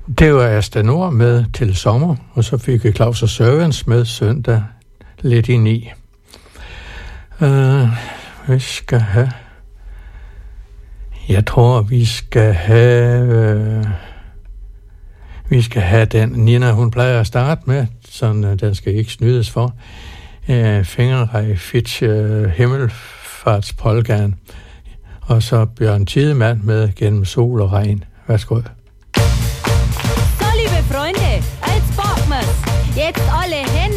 Det var Asta Nord med Til sommer, og så fik vi Claus og Servants med Søndag lidt i 9. Vi skal have... Jeg tror, vi skal have den. Nina, hun plejer at starte med, så den skal ikke snydes for. Fingerrej Fitch Himmelfartspolkaen. Og så Bjørn Tidemand med Gennem sol og regn. Værsgo. So, liebe Freunde, als Bachmers, jetzt alle Hände